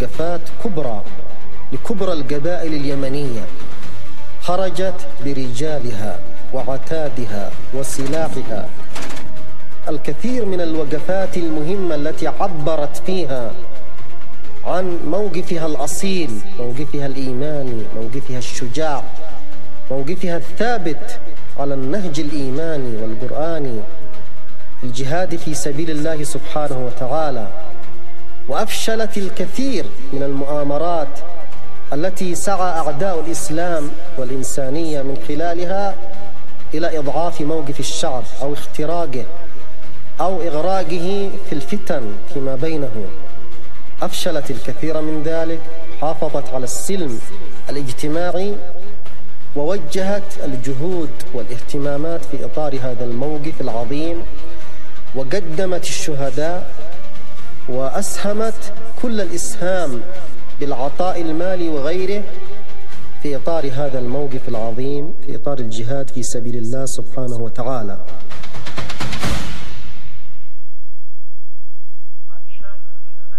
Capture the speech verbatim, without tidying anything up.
وقفات كبرى لكبرى القبائل اليمنية، خرجت برجالها وعتادها وسلاحها. الكثير من الوقفات المهمة التي عبرت فيها عن موقفها الأصيل، موقفها الإيماني، موقفها الشجاع، موقفها الثابت على النهج الإيماني والقرآني في الجهاد في سبيل الله سبحانه وتعالى. وأفشلت الكثير من المؤامرات التي سعى أعداء الإسلام والإنسانية من خلالها إلى إضعاف موقف الشعب أو اختراقه أو إغراقه في الفتن فيما بينه. أفشلت الكثير من ذلك، حافظت على السلم الاجتماعي ووجهت الجهود والاهتمامات في إطار هذا الموقف العظيم، وقدمت الشهداء وأسهمت كل الإسهام بالعطاء المالي وغيره في إطار هذا الموقف العظيم، في إطار الجهاد في سبيل الله سبحانه وتعالى.